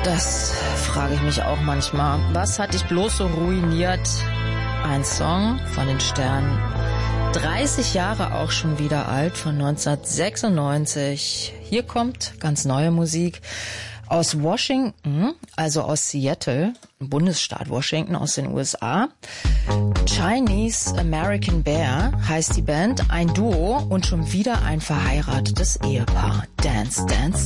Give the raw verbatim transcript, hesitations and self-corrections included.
Das frage ich mich auch manchmal. Was hat dich bloß so ruiniert? Ein Song von den Sternen. dreißig Jahre auch schon wieder alt, von neunzehnhundertsechsundneunzig. Hier kommt ganz neue Musik aus Washington, also aus Seattle, Bundesstaat Washington aus den U S A. Chinese American Bear heißt die Band, ein Duo und schon wieder ein verheiratetes Ehepaar. Dance, Dance,